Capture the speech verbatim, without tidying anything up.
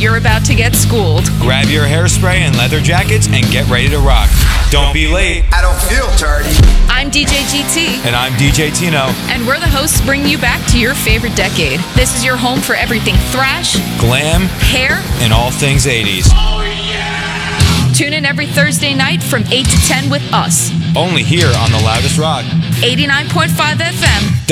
you're about to get schooled. Grab your hairspray and leather jackets and get ready to rock. Don't be late. I don't feel tardy. I'm D J G T. And I'm D J Tino. And we're the hosts bringing you back to your favorite decade. This is your home for everything thrash, glam, hair, and all things eighties. Oh, yeah! Tune in every Thursday night from eight to ten with us. Only here on The Loudest Rock. eighty-nine point five F M.